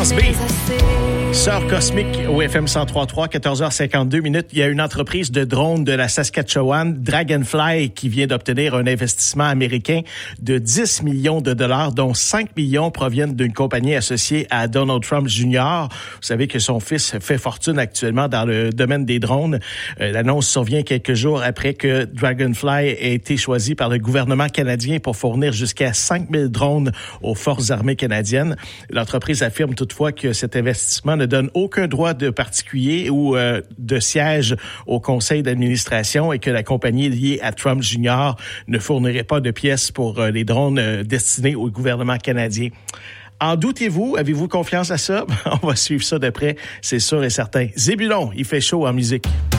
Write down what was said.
Fréquence B. Sœur Cosmique au FM 103.3, 14h52 minutes. Il y a une entreprise de drones de la Saskatchewan, Dragonfly, qui vient d'obtenir un investissement américain de 10 millions de dollars, dont 5 millions proviennent d'une compagnie associée à Donald Trump Jr. Vous savez que son fils fait fortune actuellement dans le domaine des drones. L'annonce survient quelques jours après que Dragonfly ait été choisi par le gouvernement canadien pour fournir jusqu'à 5 000 drones aux forces armées canadiennes. L'entreprise affirme toutefois que cet investissement ne donne aucun droit de particulier ou de siège au conseil d'administration et que la compagnie liée à Trump Jr. ne fournirait pas de pièces pour les drones destinés au gouvernement canadien. En doutez-vous? Avez-vous confiance à ça? On va suivre ça de près, c'est sûr et certain. Zébulon, il fait chaud en musique.